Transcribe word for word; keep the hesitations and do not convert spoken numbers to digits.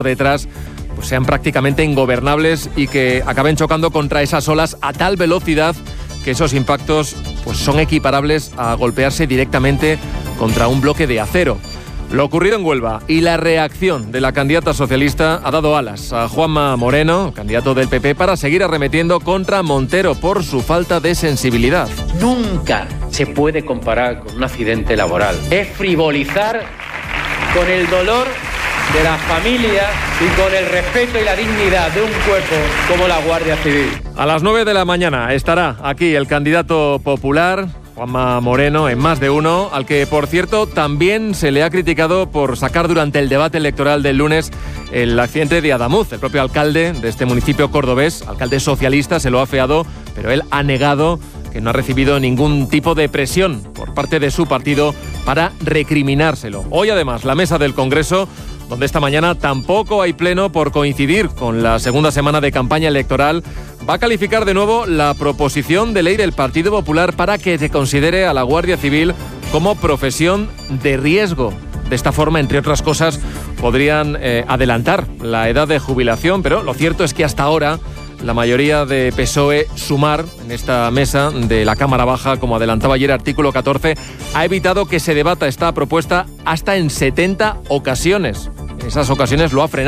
detrás pues sean prácticamente ingobernables y que acaben chocando contra esas olas a tal velocidad que esos impactos pues son equiparables a golpearse directamente contra un bloque de acero. Lo ocurrido en Huelva y la reacción de la candidata socialista ha dado alas a Juanma Moreno, candidato del P P, para seguir arremetiendo contra Montero por su falta de sensibilidad. Nunca se puede comparar con un accidente laboral. Es frivolizar con el dolor de las familias y con el respeto y la dignidad de un cuerpo como la Guardia Civil. A las nueve de la mañana estará aquí el candidato popular, Juanma Moreno, en Más de Uno, al que, por cierto, también se le ha criticado por sacar durante el debate electoral del lunes el accidente de Adamuz. El propio alcalde de este municipio cordobés, alcalde socialista, se lo ha afeado, pero él ha negado que no ha recibido ningún tipo de presión por parte de su partido para recriminárselo. Hoy, además, la mesa del Congreso, donde esta mañana tampoco hay pleno por coincidir con la segunda semana de campaña electoral, va a calificar de nuevo la proposición de ley del Partido Popular para que se considere a la Guardia Civil como profesión de riesgo. De esta forma, entre otras cosas, podrían eh, adelantar la edad de jubilación, pero lo cierto es que hasta ahora la mayoría de P S O E Sumar en esta mesa de la Cámara Baja, como adelantaba ayer artículo catorce, ha evitado que se debata esta propuesta hasta en setenta ocasiones. En esas ocasiones lo ha frenado.